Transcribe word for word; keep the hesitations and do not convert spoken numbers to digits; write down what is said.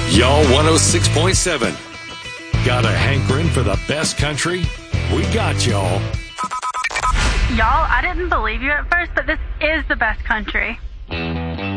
Y'all one oh six point seven. Got a hankering for the best country? We got y'all. Y'all, I didn't believe you at first, but this is the best country.